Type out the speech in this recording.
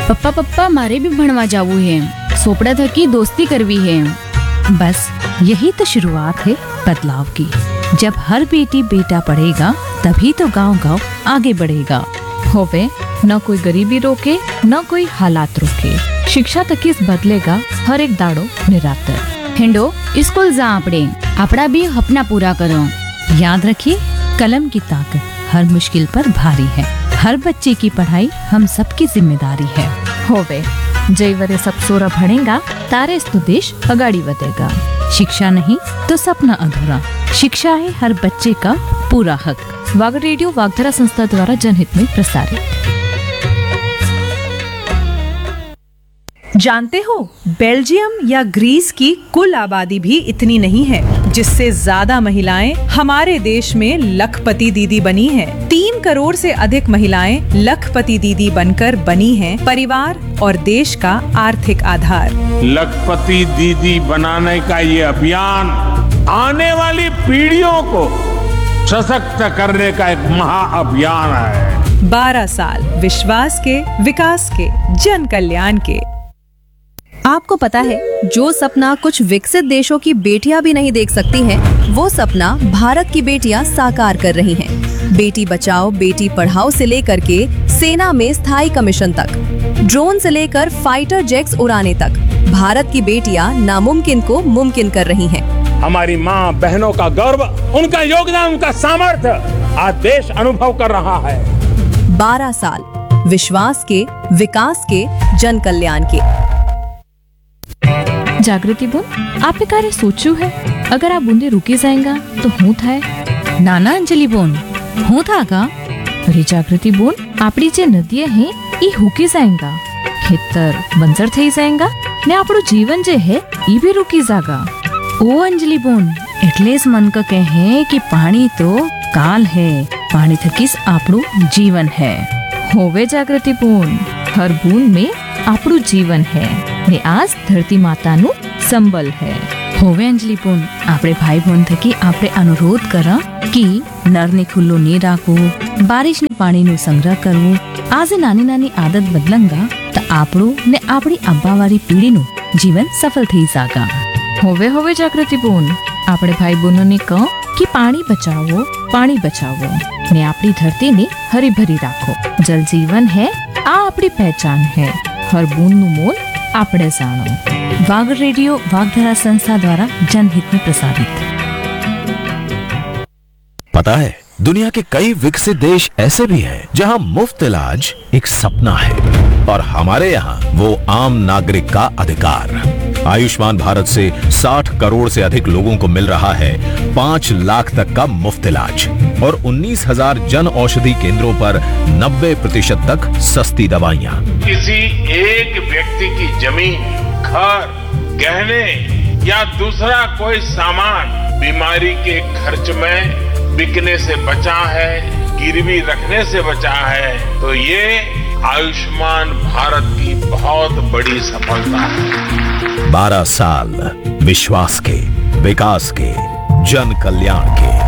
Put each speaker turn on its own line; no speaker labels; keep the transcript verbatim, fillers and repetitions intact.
पप्पा पप्पा मारे भी भणवा जावू है, सोपड़ा थकी दोस्ती करवी है।
बस यही तो शुरुआत है बदलाव की। जब हर बेटी बेटा पढ़ेगा तभी तो गांव गांव आगे बढ़ेगा।
होवे न कोई गरीबी रोके न कोई हालात रोके, शिक्षा तक इस बदलेगा हर एक दाड़ो निरातर। हिंडो स्कूल जा आपड़े, आपड़ा भी अपना पूरा करो।
याद रखिए, कलम की ताकत हर मुश्किल पर भारी है। हर बच्चे की पढ़ाई हम सबकी जिम्मेदारी है।
होवे जय वरे सब सोरा भणेगा तारे तो देश अगाड़ी बढ़ेगा।
शिक्षा नहीं तो सपना अधूरा। शिक्षा है हर बच्चे का पूरा हक।
वाग रेडियो वागधरा संस्था द्वारा जनहित में प्रसारित।
जानते हो, बेल्जियम या ग्रीस की कुल आबादी भी इतनी नहीं है, जिससे ज्यादा महिलाएं हमारे देश में लखपति दीदी बनी हैं। तीन करोड़ से अधिक महिलाएं लखपति दीदी बनकर बनी हैं परिवार और देश का आर्थिक आधार।
लखपति दीदी बनाने का ये अभियान आने वाली पीढ़ियों को सशक्त करने का एक महाअभियान है।
बारह साल विश्वास के, विकास के, जन कल्याण के।
आपको पता है, जो सपना कुछ विकसित देशों की बेटियां भी नहीं देख सकती हैं, वो सपना भारत की बेटियां साकार कर रही हैं। बेटी बचाओ बेटी पढ़ाओ से लेकर के सेना में स्थायी कमीशन तक, ड्रोन से लेकर फाइटर जेट्स उड़ाने तक, भारत की बेटियां नामुमकिन को मुमकिन कर रही हैं।
हमारी माँ बहनों का गौरव, उनका योगदान, उनका सामर्थ्य आज देश अनुभव कर रहा है।
बारह साल विश्वास के, विकास के, जन कल्याण के।
जागृति बोन, आपने कार्य सोचू है? अगर आप बूंदे रुके जाएगा तो हूँ था
नाना अंजलि बोन, हूँ था का?
अरे जागृति बोन, आपड़ी जे नदियां हैं ये हुकी जाएगा, खेतर बंजर थई जाएगा ने आपड़ो जीवन जे है ये भी रुकी जागा।
ओ अंजलि बोन, એટલે જ मन का कहे कि पानी तो काल है, पानी थकीस आपड़ो जीवन है।
होवे जागृति बोन, हर बूंद में आपड़ो जीवन है ने आज धरती माता नु संबल है।
होवे अंजलि बोन, आपड़े भाई बहन थकी आपड़े अनुरोध करा कि नर ने खुल्लो नहीं राखो, बारिश ने पानी नु संग्रह करवो। आज नानी नानी आदत बदलंगा तो आपड़ो ने आपड़ी अब्बावारी पीढ़ी नु जीवन सफल थी जागा।
होवे होवे जागृति बोन, आपड़े भाई बहनों ने कहो कि पानी बचाओ पानी बचाओ ने आपड़ी धरती ने हरी भरी राखो। जल जीवन है, आ आपड़ी पहचान है, हर बूंद नु मोल आपड़े जानो।
वाग रेडियो वागधरा संस्था द्वारा जनहित में प्रसारित।
पता है, दुनिया के कई विकसित देश ऐसे भी हैं जहां मुफ्त इलाज एक सपना है, और हमारे यहाँ वो आम नागरिक का अधिकार। आयुष्मान भारत से साठ करोड़ से अधिक लोगों को मिल रहा है पाँच लाख तक का मुफ्त इलाज, और उन्नीस हजार जन औषधि केंद्रों पर नब्बे प्रतिशत तक सस्ती दवाइयाँ।
किसी एक व्यक्ति की जमीन, घर, गहने या दूसरा कोई सामान बीमारी के खर्च में बिकने से बचा है, गिरवी रखने से बचा है, तो ये आयुष्मान भारत की बहुत बड़ी सफलता है।
बारह साल विश्वास के, विकास के, जन कल्याण के।